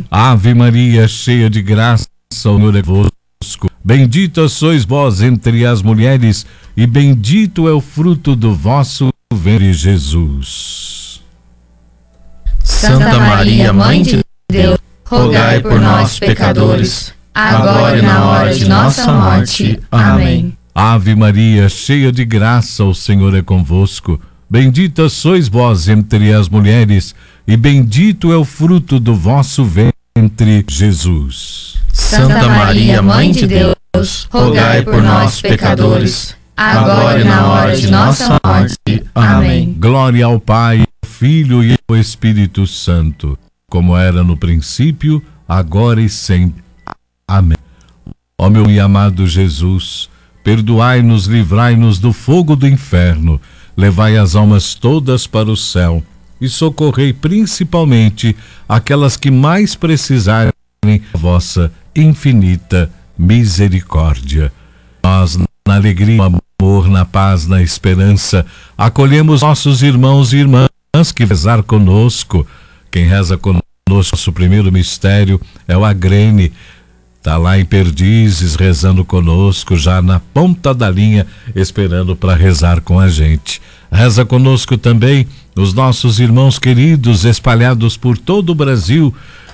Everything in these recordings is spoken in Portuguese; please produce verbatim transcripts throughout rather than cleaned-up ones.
Ave Maria, cheia de graça, o Senhor é convosco. Bendita sois vós entre as mulheres, e bendito é o fruto do vosso ventre, Jesus. Santa Maria, Mãe de Deus, rogai por nós, pecadores, agora e na hora de nossa morte. Amém. Ave Maria, cheia de graça, o Senhor é convosco. Bendita sois vós entre as mulheres, e bendito é o fruto do vosso ventre, Jesus. Santa Maria, Mãe de Deus, rogai por nós, pecadores, agora e na hora de nossa morte. Amém. Glória ao Pai, ao Filho e ao Espírito Santo, como era no princípio, agora e sempre. Amém. Ó meu e amado Jesus, perdoai-nos, livrai-nos do fogo do inferno, levai as almas todas para o céu e socorrei principalmente aquelas que mais precisarem da vossa infinita misericórdia. Nós, na alegria, no amor, na paz, na esperança, acolhemos nossos irmãos e irmãs que rezar conosco. Quem reza conosco, nosso primeiro mistério é o Agrene. Está lá em Perdizes, rezando conosco, já na ponta da linha, esperando para rezar com a gente. Reza conosco também os nossos irmãos queridos, espalhados por todo o Brasil,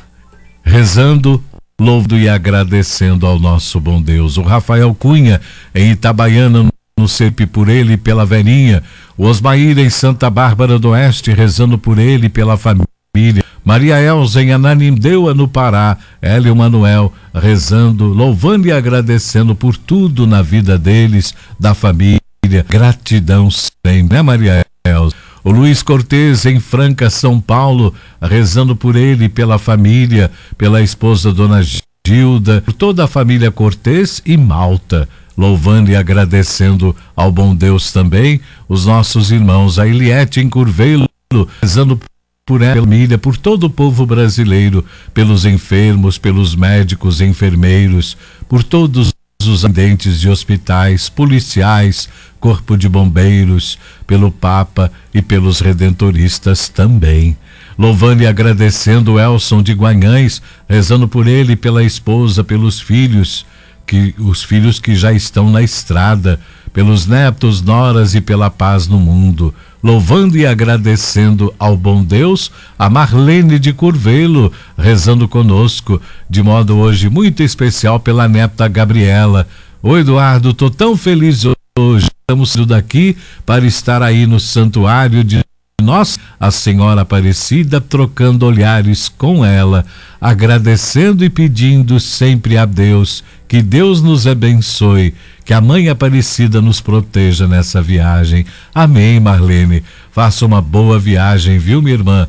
rezando, louvando e agradecendo ao nosso bom Deus. O Rafael Cunha, em Itabaiana, no Serpe, por ele e pela velhinha. O Osmaíra, em Santa Bárbara do Oeste, rezando por ele e pela família. Maria Elza, em Ananindeua, no Pará. Hélio Manuel, rezando, louvando e agradecendo por tudo na vida deles, da família. Gratidão sempre, né, Maria Elza? O Luiz Cortez, em Franca, São Paulo, rezando por ele, pela família, pela esposa Dona Gilda, por toda a família Cortez e Malta, louvando e agradecendo ao bom Deus também, os nossos irmãos. A Eliette, em Curvelo, rezando por ela, pela família, por todo o povo brasileiro, pelos enfermos, pelos médicos, enfermeiros, por todos os atendentes de hospitais, policiais, corpo de bombeiros, pelo Papa e pelos redentoristas também. Louvando e agradecendo o Elson de Guanhães, rezando por ele, pela esposa, pelos filhos, que os filhos que já estão na estrada, pelos netos, noras e pela paz no mundo. Louvando e agradecendo ao bom Deus, a Marlene de Curvelo, rezando conosco, de modo hoje muito especial pela neta Gabriela. Ô Eduardo, tô tão feliz hoje, estamos indo daqui para estar aí no santuário de Nossa a Senhora Aparecida, trocando olhares com ela, agradecendo e pedindo sempre a Deus, que Deus nos abençoe, que a Mãe Aparecida nos proteja nessa viagem. Amém, Marlene. Faça uma boa viagem, viu, minha irmã?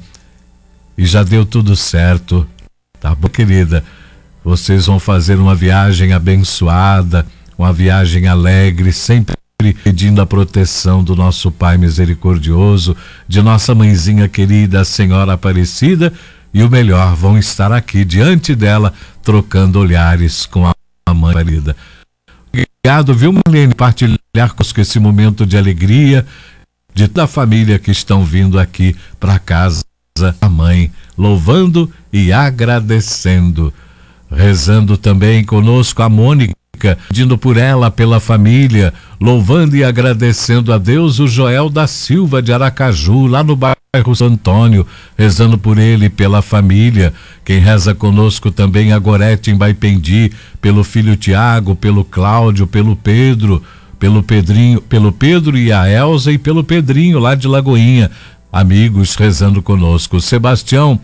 E já deu tudo certo, tá bom, querida? Vocês vão fazer uma viagem abençoada, uma viagem alegre, sempre pedindo a proteção do nosso Pai misericordioso, de nossa mãezinha querida, a Senhora Aparecida, e o melhor, vão estar aqui diante dela, trocando olhares com a Mãe querida. Obrigado, viu, Marlene, partilhar conosco esse momento de alegria de toda a família que estão vindo aqui para casa da Mãe, louvando e agradecendo. Rezando também conosco a Mônica, pedindo por ela, pela família, louvando e agradecendo a Deus, o Joel da Silva de Aracaju, lá no bairro Santo Antônio, rezando por ele e pela família. Quem reza conosco também a Gorete em Baipendi, pelo filho Tiago, pelo Cláudio, pelo Pedro, pelo Pedrinho, pelo Pedro e a Elza e pelo Pedrinho lá de Lagoinha, amigos rezando conosco. Sebastião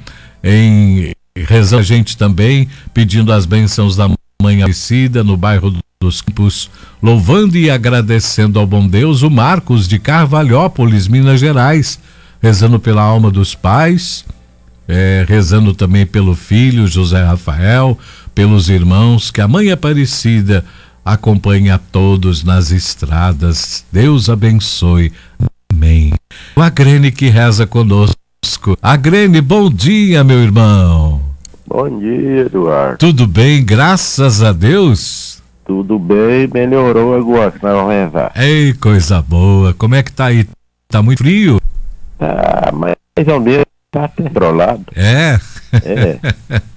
em rezando a gente também, pedindo as bênçãos da Mãe Aparecida no bairro dos Campos, louvando e agradecendo ao bom Deus. O Marcos de Carvalhópolis, Minas Gerais, rezando pela alma dos pais, é, rezando também pelo filho José Rafael, pelos irmãos, que a Mãe Aparecida acompanhe a todos nas estradas. Deus abençoe. Amém. O Agrene que reza conosco. Agrene, bom dia, meu irmão. Bom dia, Eduardo. Tudo bem, graças a Deus? Tudo bem, melhorou agora que nós vamos rezar. Ei, coisa boa. Como é que tá aí? Tá muito frio? Tá, mais ou menos, tá até controlado. É? É.